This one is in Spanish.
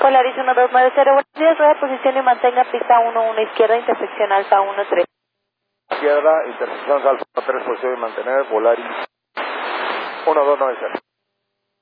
Polaris 1290, buenos días, rueda posición y mantenga pista 11 izquierda, intersección alfa 13. Izquierda, intersección alfa 3, posición y mantener, Polaris 1290.